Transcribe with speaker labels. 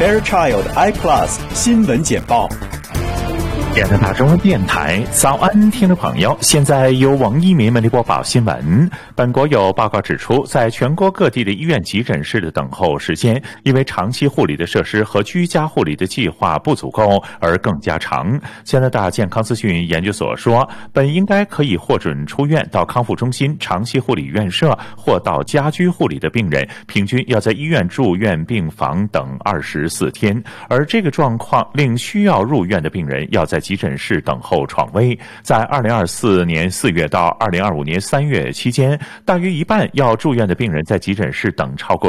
Speaker 1: Fairchild I Plus 新闻简报。
Speaker 2: 加拿大中文电台早安，听众朋友，现在由王一鸣为您播报新闻。本国有报告指出，在全国各地的医院急诊室的等候时间，因为长期护理的设施和居家护理的计划不足够而更加长。加拿大健康资讯研究所说，本应该可以获准出院到康复中心、长期护理院舍或到家居护理的病人，平均要在医院住院病房等24天，而这个状况令需要入院的病人要在急诊室等候床位。在2024年4月到2025年3月期间，大约一半要住院的病人在急诊室等超过